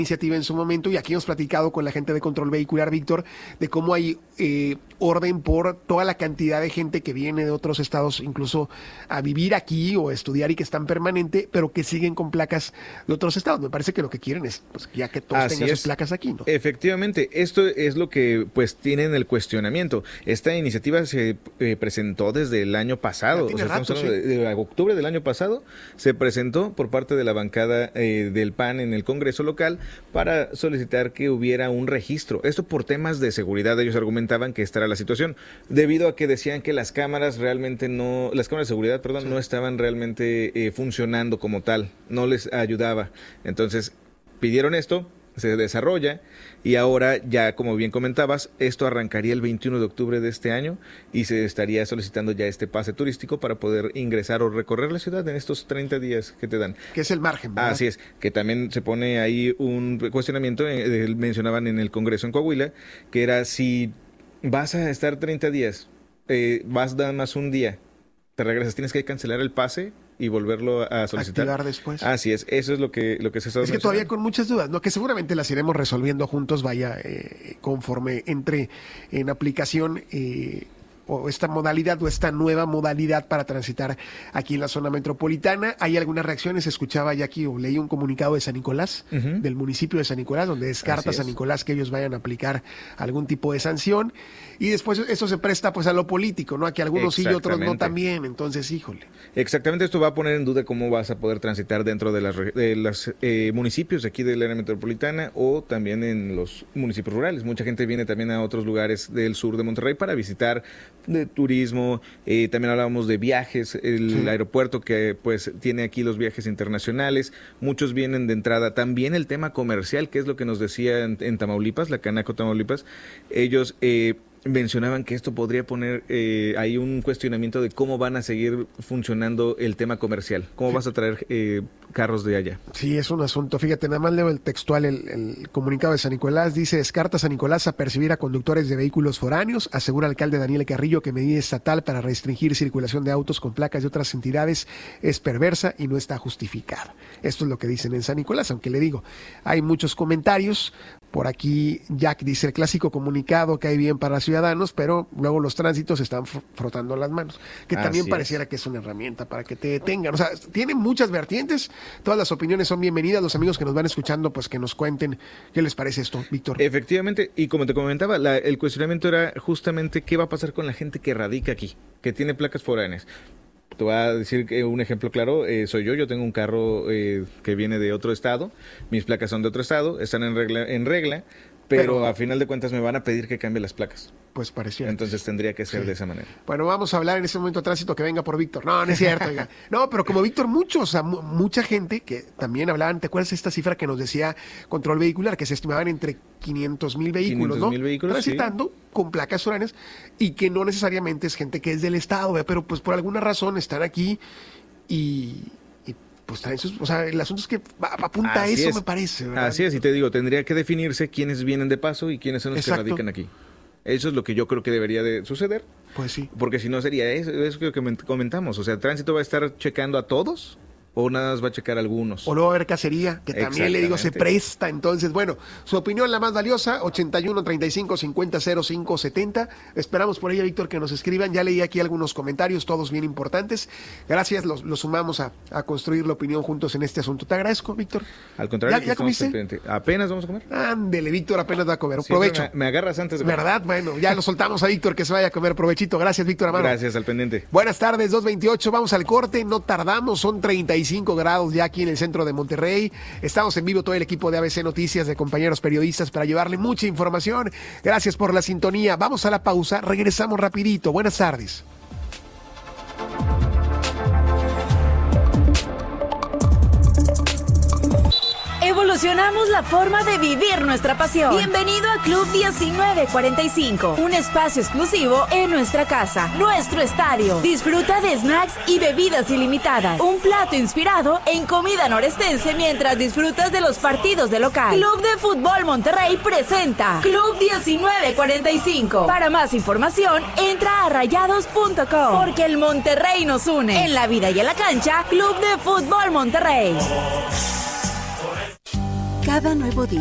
iniciativa en su momento, y aquí hemos platicado con la gente de control vehicular, Víctor, de cómo hay orden por toda la cantidad de gente que viene de otros estados, incluso a vivir aquí o a estudiar y que están permanente, pero que siguen con placas de otros estados. Me parece que lo que quieren es, pues, ya que todos tengan sus placas aquí, ¿no? Efectivamente, esto es lo que pues tienen el cuestionamiento. Esta iniciativa se presentó desde el año pasado, estamos hablando de octubre del año pasado, se presentó por parte de la bancada del PAN en el Congreso local para solicitar que hubiera un registro. Esto por temas de seguridad. Ellos argumentaban que esta era la situación, debido a que decían que las cámaras de seguridad, no estaban realmente funcionando como tal, no les ayudaba. Entonces pidieron esto, se desarrolla, y ahora ya, como bien comentabas, esto arrancaría el 21 de octubre de este año y se estaría solicitando ya este pase turístico para poder ingresar o recorrer la ciudad en estos 30 días que te dan. Que es el margen, ¿verdad? Así es, que también se pone ahí un cuestionamiento, mencionaban en el Congreso en Coahuila, que era si vas a estar 30 días, vas nada más un día, te regresas, tienes que cancelar el pase y volverlo a solicitar. Activar después. Así es, eso es lo que se está Es que todavía con muchas dudas, ¿no? Que seguramente las iremos resolviendo juntos, conforme entre en aplicación o esta modalidad o esta nueva modalidad para transitar aquí en la zona metropolitana. Hay algunas reacciones, escuchaba ya aquí o leí un comunicado de San Nicolás, del municipio de San Nicolás, donde descarta San Nicolás que ellos vayan a aplicar algún tipo de sanción, y después eso se presta pues a lo político, ¿no? A que algunos sí y otros no también, entonces híjole. Exactamente, esto va a poner en duda cómo vas a poder transitar dentro de los municipios de aquí del área metropolitana o también en los municipios rurales. Mucha gente viene también a otros lugares del sur de Monterrey para visitar, de turismo, también hablábamos de viajes, el aeropuerto que pues tiene aquí los viajes internacionales, muchos vienen de entrada, también el tema comercial, que es lo que nos decía en Tamaulipas, la Canaco Tamaulipas, ellos mencionaban que esto podría poner ahí un cuestionamiento de cómo van a seguir funcionando el tema comercial, cómo vas a traer carros de allá. Sí, es un asunto. Fíjate, nada más leo el textual, el comunicado de San Nicolás, dice: descarta San Nicolás a percibir a conductores de vehículos foráneos, asegura el alcalde Daniel Carrillo que medida estatal para restringir circulación de autos con placas de otras entidades es perversa y no está justificada. Esto es lo que dicen en San Nicolás, aunque le digo, hay muchos comentarios. Por aquí Jack dice: el clásico comunicado cae bien para ciudadanos, pero luego los tránsitos están frotando las manos, que también pareciera que es una herramienta para que te detengan. O sea, tiene muchas vertientes, todas las opiniones son bienvenidas. Los amigos que nos van escuchando, pues que nos cuenten qué les parece esto, Víctor. Efectivamente, y como te comentaba, el cuestionamiento era justamente qué va a pasar con la gente que radica aquí, que tiene placas foráneas. Te voy a decir que un ejemplo claro, soy yo tengo un carro que viene de otro estado, mis placas son de otro estado, están en regla, pero a final de cuentas me van a pedir que cambie las placas. Pues pareciera. Entonces tendría que ser de esa manera. Bueno, vamos a hablar en ese momento de tránsito, que venga por Víctor. No es cierto, oiga. No, pero como Víctor, mucha gente que también hablaban, ¿te acuerdas esta cifra que nos decía Control Vehicular? Que se estimaban entre 500,000 vehículos, 500,000 vehículos, transitando con placas foráneas, y que no necesariamente es gente que es del estado, pero pues por alguna razón están aquí y pues traen sus, o sea, el asunto es que apunta a eso, me parece, ¿verdad? Así es, y te digo, tendría que definirse quiénes vienen de paso y quiénes son los que radican aquí. Eso es lo que yo creo que debería de suceder. Pues sí. Porque si no sería eso que comentamos. O sea, ¿tránsito va a estar checando a todos o nada más va a checar a algunos? O no va a haber cacería, que también le digo se presta. Entonces, bueno, su opinión la más valiosa, 81 35 50 05 70. Esperamos por ella, Víctor, que nos escriban. Ya leí aquí algunos comentarios, todos bien importantes. Gracias, los sumamos a construir la opinión juntos en este asunto. Te agradezco, Víctor. Al contrario, ¿Ya comiste? Apenas vamos a comer. Ándele, Víctor, apenas va a comer. Provecho. Me agarras antes de comer. ¿Verdad? Bueno, ya lo soltamos a Víctor, que se vaya a comer. Provechito. Gracias, Víctor Amaro. Gracias, al pendiente. Buenas tardes, 2:28. Vamos al corte. No tardamos, son 35 grados ya aquí en el centro de Monterrey. Estamos en vivo todo el equipo de ABC Noticias, de compañeros periodistas, para llevarle mucha información. Gracias por la sintonía. Vamos a la pausa. Regresamos rapidito. Buenas tardes. Evolucionamos la forma de vivir nuestra pasión. Bienvenido a Club 1945, un espacio exclusivo en nuestra casa, nuestro estadio. Disfruta de snacks y bebidas ilimitadas. Un plato inspirado en comida norestense mientras disfrutas de los partidos de local. Club de Fútbol Monterrey presenta Club 1945. Para más información, entra a rayados.com, porque el Monterrey nos une. En la vida y en la cancha, Club de Fútbol Monterrey. Cada nuevo día